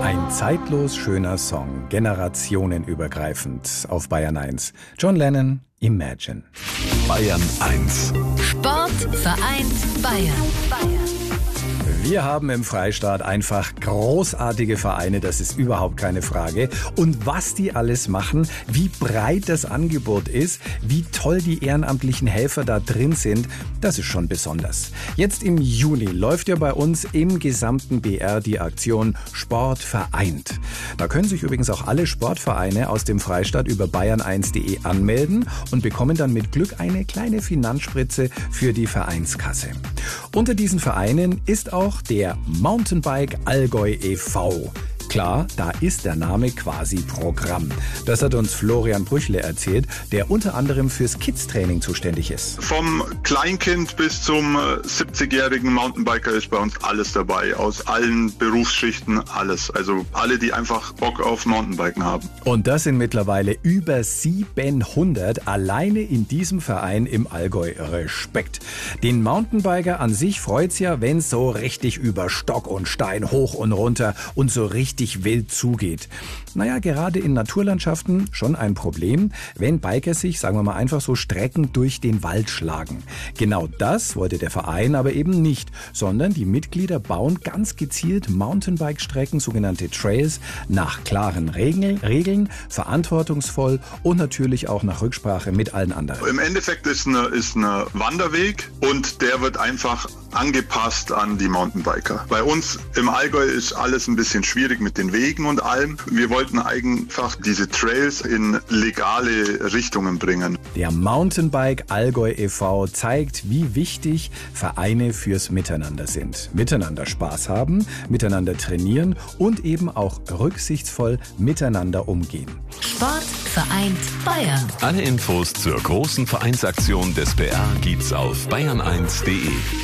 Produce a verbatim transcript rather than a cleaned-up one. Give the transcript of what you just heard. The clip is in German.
Ein zeitlos schöner Song, generationenübergreifend auf Bayern eins. John Lennon, Imagine. Bayern eins. Sport vereint Bayern. Wir haben im Freistaat einfach großartige Vereine, das ist überhaupt keine Frage. Und was die alles machen, wie breit das Angebot ist, wie toll die ehrenamtlichen Helfer da drin sind, das ist schon besonders. Jetzt im Juni läuft ja bei uns im gesamten B R die Aktion Sport vereint. Da können sich übrigens auch alle Sportvereine aus dem Freistaat über bayern eins punkt de anmelden und bekommen dann mit Glück eine kleine Finanzspritze für die Vereinskasse. Unter diesen Vereinen ist auch der Mountainbike Allgäu e V Klar, da ist der Name quasi Programm. Das hat uns Florian Brüchle erzählt, der unter anderem fürs Kids-Training zuständig ist. Vom Kleinkind bis zum siebzigjährigen Mountainbiker ist bei uns alles dabei. Aus allen Berufsschichten alles. Also alle, die einfach Bock auf Mountainbiken haben. Und das sind mittlerweile über siebenhundert alleine in diesem Verein im Allgäu. Respekt. Den Mountainbiker an sich freut's ja, wenn's so richtig über Stock und Stein hoch und runter und so richtig wild zugeht. Naja, gerade in Naturlandschaften schon ein Problem, wenn Biker sich, sagen wir mal, einfach so Strecken durch den Wald schlagen. Genau das wollte der Verein aber eben nicht, sondern die Mitglieder bauen ganz gezielt Mountainbike-Strecken, sogenannte Trails, nach klaren Regeln, Regeln, verantwortungsvoll und natürlich auch nach Rücksprache mit allen anderen. Im Endeffekt ist eine, ist eine Wanderweg und der wird einfach angepasst an die Mountainbiker. Bei uns im Allgäu ist alles ein bisschen schwierig mit den Wegen und allem. Wir wollten einfach diese Trails in legale Richtungen bringen. Der Mountainbike Allgäu e V zeigt, wie wichtig Vereine fürs Miteinander sind. Miteinander Spaß haben, miteinander trainieren und eben auch rücksichtsvoll miteinander umgehen. Sport vereint Bayern. Alle Infos zur großen Vereinsaktion des B R gibt's auf bayern eins punkt de.